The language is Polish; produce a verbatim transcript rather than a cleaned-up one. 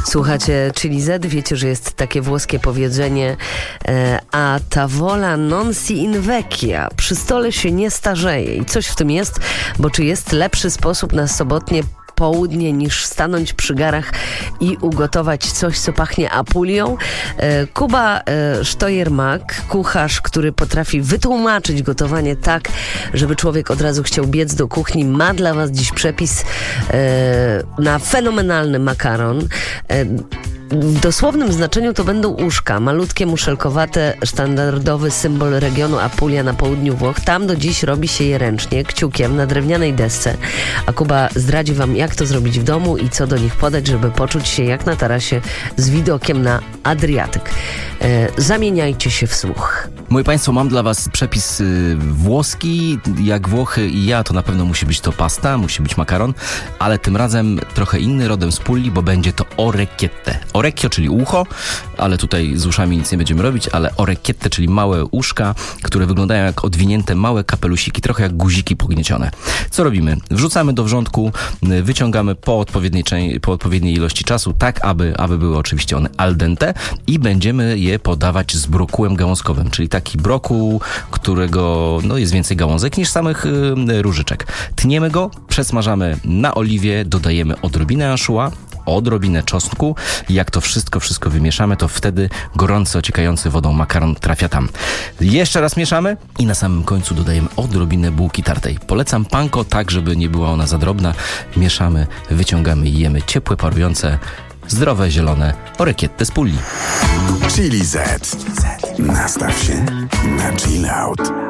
Słuchacie Chili Z, wiecie, że jest takie włoskie powiedzenie e, a tavola non si invecchia. Przy stole się nie starzeje i coś w tym jest, bo czy jest lepszy sposób na sobotnie południe niż stanąć przy garach i ugotować coś, co pachnie Apulią? E, Kuba e, Sztojermak, kucharz, który potrafi wytłumaczyć gotowanie tak, żeby człowiek od razu chciał biec do kuchni, ma dla was dziś przepis e, na fenomenalny makaron. E, W dosłownym znaczeniu to będą uszka, malutkie, muszelkowate, standardowy symbol regionu Apulia na południu Włoch. Tam do dziś robi się je ręcznie, kciukiem, na drewnianej desce. A Kuba zdradzi wam, jak to zrobić w domu i co do nich podać, żeby poczuć się jak na tarasie z widokiem na Adriatyk. E, zamieniajcie się w słuch. Moi Państwo, mam dla Was przepis y, włoski. Jak Włochy i ja, to na pewno musi być to pasta, musi być makaron, ale tym razem trochę inny, rodem z Pugli, bo będzie to orecchiette. Orecchio, czyli ucho, ale tutaj z uszami nic nie będziemy robić, ale orecchiette, czyli małe uszka, które wyglądają jak odwinięte małe kapelusiki, trochę jak guziki pogniecione. Co robimy? Wrzucamy do wrzątku, wyciągamy po odpowiedniej, po odpowiedniej ilości czasu, tak aby, aby były oczywiście one al dente i będziemy je podawać z brokułem gałązkowym, czyli taki brokuł, którego no, jest więcej gałązek niż samych y, różyczek. Tniemy go, przesmażamy na oliwie, dodajemy odrobinę anchois, odrobinę czosnku. Jak to wszystko, wszystko wymieszamy, to wtedy gorący, ociekający wodą makaron trafia tam. Jeszcze raz mieszamy i na samym końcu dodajemy odrobinę bułki tartej. Polecam panko tak, żeby nie była ona za drobna. Mieszamy, wyciągamy i jemy ciepłe, parujące, zdrowe, zielone orecchiette z Pugli. Chili Z. Nastaw się na chill out.